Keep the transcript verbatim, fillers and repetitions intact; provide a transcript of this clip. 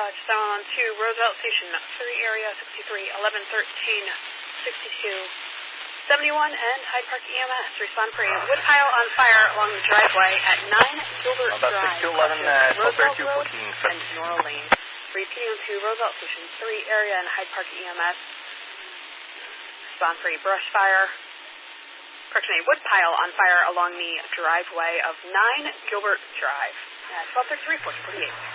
Dodge, seven one two, Roosevelt Station, three area, sixty-three, eleven thirteen, sixty-two, seventy-one, and Hyde Park E M S. Respond for a woodpile on fire along the driveway at nine Gilbert About Drive. six two eleven, uh, Roosevelt thirty-two Road fourteen. and Nora Lane. Repeating to Roosevelt Station, three area, and Hyde Park E M S. Respond for a brush fire. Correction, a woodpile on fire along the driveway of nine Gilbert Drive at twelve thirty-three, fourteen forty-eight.